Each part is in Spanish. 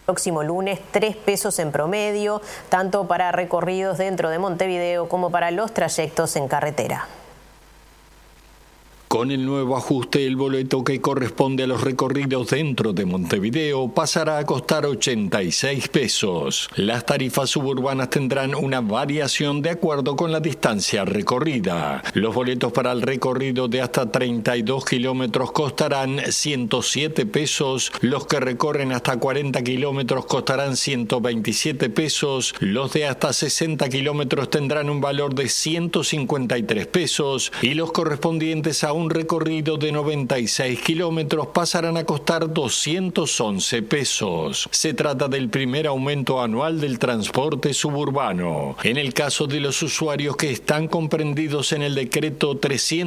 Próximo lunes, 3 pesos en promedio, tanto para recorridos dentro de Montevideo como para los trayectos en carretera. Con el nuevo ajuste, el boleto que corresponde a los recorridos dentro de Montevideo pasará a costar 86 pesos. Las tarifas suburbanas tendrán una variación de acuerdo con la distancia recorrida. Los boletos para el recorrido de hasta 32 kilómetros costarán 107 pesos, los que recorren hasta 40 kilómetros costarán 127 pesos, los de hasta 60 kilómetros tendrán un valor de 153 pesos y los correspondientes a un recorrido de 96 kilómetros pasarán a costar 211 pesos. Se trata del primer aumento anual del transporte suburbano. En el caso de los usuarios que están comprendidos en el decreto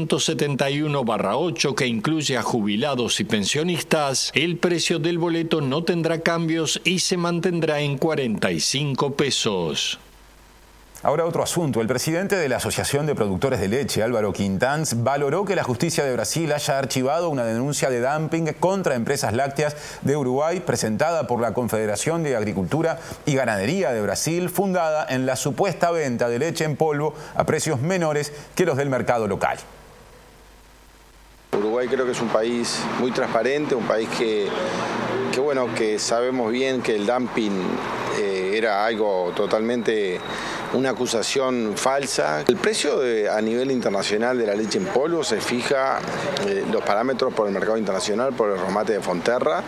371/8, que incluye a jubilados y pensionistas, el precio del boleto no tendrá cambios y se mantendrá en 45 pesos. Ahora otro asunto. El presidente de la Asociación de Productores de Leche, Álvaro Quintanz, valoró que la justicia de Brasil haya archivado una denuncia de dumping contra empresas lácteas de Uruguay presentada por la Confederación de Agricultura y Ganadería de Brasil, fundada en la supuesta venta de leche en polvo a precios menores que los del mercado local. Uruguay creo que es un país muy transparente, un país que sabemos bien que el dumping era algo totalmente, una acusación falsa. El precio a nivel internacional de la leche en polvo se fija los parámetros por el mercado internacional, por el remate de Fonterra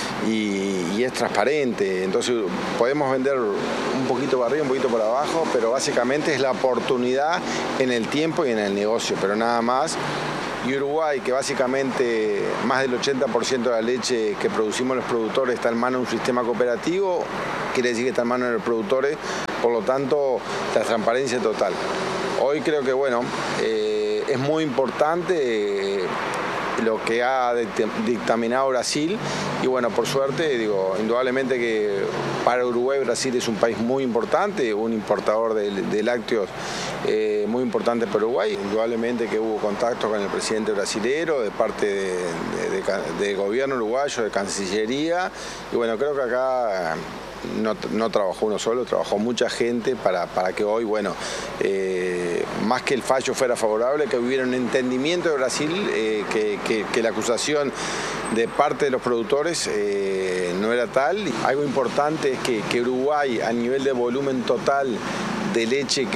y es transparente. Entonces podemos vender un poquito para arriba, un poquito para abajo, pero básicamente es la oportunidad en el tiempo y en el negocio, pero nada más. Y Uruguay, que básicamente más del 80% de la leche que producimos los productores está en manos de un sistema cooperativo, quiere decir que está en manos de los productores, por lo tanto, la transparencia total. Hoy creo que, es muy importante lo que ha dictaminado Brasil y por suerte, indudablemente que para Uruguay Brasil es un país muy importante, un importador de lácteos muy importante para Uruguay. Indudablemente que hubo contacto con el presidente brasilero de parte del gobierno uruguayo, de Cancillería y creo que acá no trabajó uno solo, trabajó mucha gente para que hoy, más que el fallo fuera favorable, que hubiera un entendimiento de Brasil, que la acusación de parte de los productores no era tal. Algo importante es que Uruguay, a nivel de volumen total de leche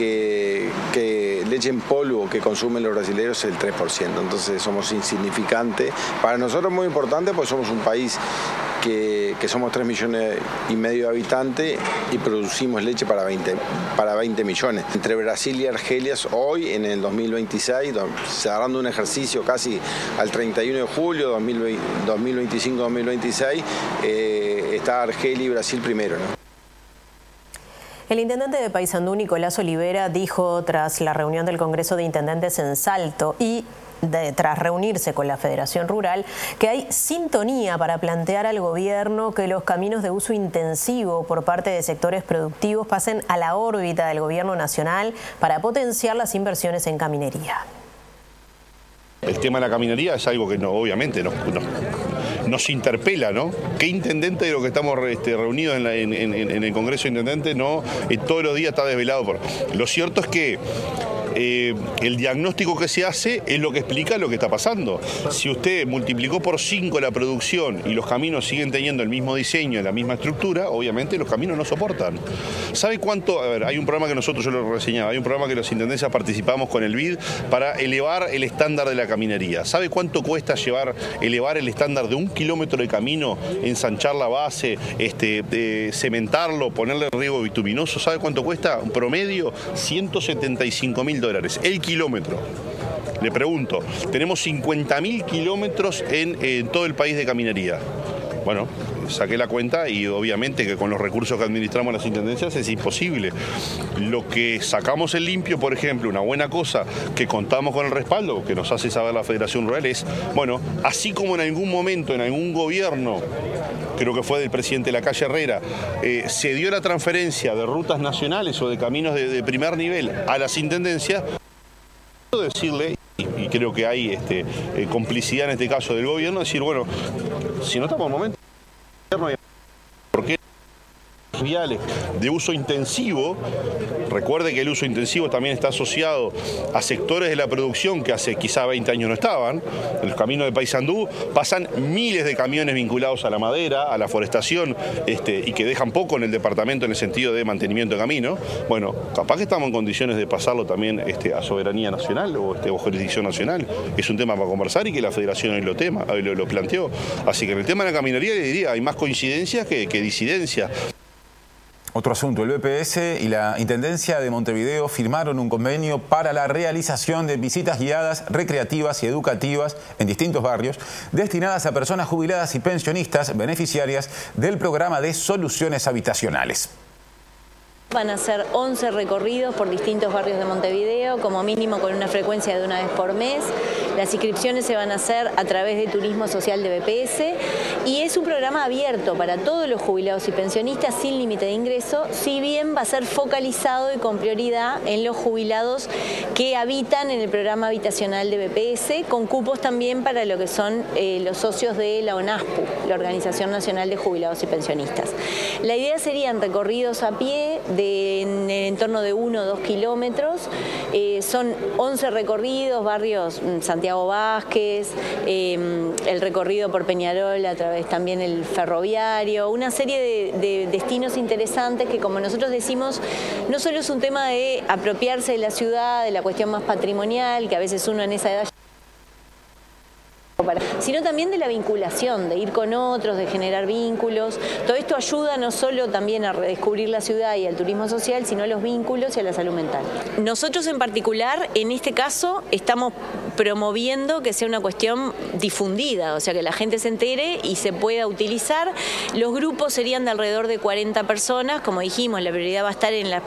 leche en polvo que consumen los brasileños es el 3%, entonces somos insignificantes. Para nosotros es muy importante porque somos un país que somos 3,5 millones de habitantes y producimos leche para 20 millones. Entre Brasil y Argelia hoy, en el 2026, cerrando un ejercicio casi al 31 de julio 2025-2026, está Argelia y Brasil primero, ¿no? El intendente de Paysandú, Nicolás Olivera, dijo tras la reunión del Congreso de Intendentes en Salto y tras reunirse con la Federación Rural, que hay sintonía para plantear al gobierno que los caminos de uso intensivo por parte de sectores productivos pasen a la órbita del gobierno nacional para potenciar las inversiones en caminería. El tema de la caminería es algo que obviamente nos interpela, ¿no? ¿Qué intendente de lo que estamos reunidos en el Congreso de Intendentes todos los días está desvelado? Lo cierto es que el diagnóstico que se hace es lo que explica lo que está pasando. Si usted multiplicó por 5 la producción y los caminos siguen teniendo el mismo diseño, la misma estructura, obviamente los caminos no soportan. ¿Sabe cuánto? A ver, hay un programa que yo lo reseñaba, hay un programa que los intendencias participamos con el BID para elevar el estándar de la caminería. ¿Sabe cuánto cuesta elevar el estándar de 1 kilómetro de camino, ensanchar la base, cementarlo, ponerle riego bituminoso? ¿Sabe cuánto cuesta? Un promedio, $175.000 el kilómetro. Le pregunto, tenemos 50.000 kilómetros en todo el país de caminería. Bueno, saqué la cuenta y obviamente que con los recursos que administramos las intendencias es imposible. Lo que sacamos en limpio, por ejemplo, una buena cosa que contamos con el respaldo, que nos hace saber la Federación Rural es, así como en algún momento, en algún gobierno, creo que fue del presidente Lacalle Herrera, se dio la transferencia de rutas nacionales o de caminos de primer nivel a las intendencias, puedo decirle, y creo que hay complicidad en este caso del gobierno, decir, si no estamos en momento, ¿por qué viales de uso intensivo. Recuerde que el uso intensivo también está asociado a sectores de la producción que hace quizá 20 años no estaban. En los caminos de Paysandú pasan miles de camiones vinculados a la madera, a la forestación, y que dejan poco en el departamento en el sentido de mantenimiento de camino. Bueno, capaz que estamos en condiciones de pasarlo también a soberanía nacional o jurisdicción nacional. Es un tema para conversar y que la Federación hoy lo planteó. Así que en el tema de la caminería le diría, hay más coincidencias que disidencias. Otro asunto, el BPS y la Intendencia de Montevideo firmaron un convenio para la realización de visitas guiadas, recreativas y educativas en distintos barrios, destinadas a personas jubiladas y pensionistas beneficiarias del programa de soluciones habitacionales. Van a ser 11 recorridos por distintos barrios de Montevideo, como mínimo con una frecuencia de una vez por mes. Las inscripciones se van a hacer a través de Turismo Social de BPS y es un programa abierto para todos los jubilados y pensionistas sin límite de ingreso, si bien va a ser focalizado y con prioridad en los jubilados que habitan en el programa habitacional de BPS, con cupos también para lo que son los socios de la ONASPU, la Organización Nacional de Jubilados y Pensionistas. La idea serían recorridos a pie en el entorno de 1 o 2 kilómetros. Son 11 recorridos, barrios Santiago Vázquez, el recorrido por Peñarol a través también el ferroviario, una serie de destinos interesantes que, como nosotros decimos, no solo es un tema de apropiarse de la ciudad, de la cuestión más patrimonial, que a veces uno en esa edad, sino también de la vinculación, de ir con otros, de generar vínculos. Todo esto ayuda no solo también a redescubrir la ciudad y al turismo social, sino a los vínculos y a la salud mental. Nosotros en particular, en este caso, estamos promoviendo que sea una cuestión difundida, o sea, que la gente se entere y se pueda utilizar. Los grupos serían de alrededor de 40 personas, como dijimos, la prioridad va a estar en las